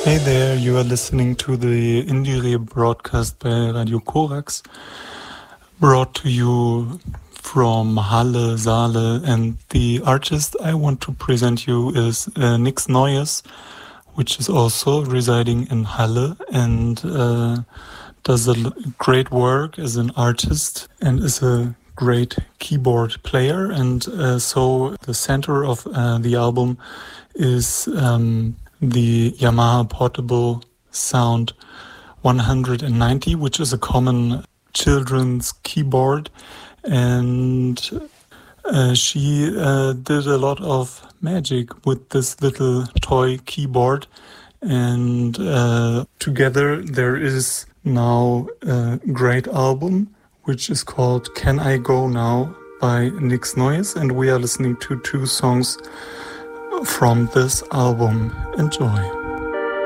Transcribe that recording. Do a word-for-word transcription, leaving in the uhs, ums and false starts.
Hey there, you are listening to the Indire broadcast by Radio Korax, brought to you from Halle, Saale, and the artist I want to present you is uh, Nix Neues, which is also residing in Halle and uh, does a l- great work as an artist and is a great keyboard player. And uh, so the center of uh, the album is um, the Yamaha Portable Sound one ninety, which is a common children's keyboard. And uh, she uh, did a lot of magic with this little toy keyboard. And uh, together there is now a great album, which is called Can I Go Now by Nix Neues. And we are listening to two songs from this album. Enjoy.